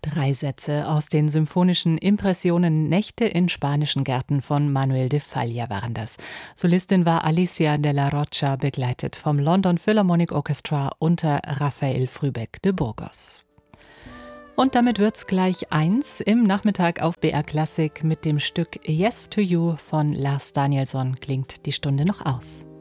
3 Sätze aus den symphonischen Impressionen Nächte in spanischen Gärten von Manuel de Falla waren das. Solistin war Alicia de la Rocha, begleitet vom London Philharmonic Orchestra unter Raphael Frühbeck de Burgos. Und damit wird's gleich 1 im Nachmittag auf BR Klassik mit dem Stück Yes to You von Lars Danielsson klingt die Stunde noch aus.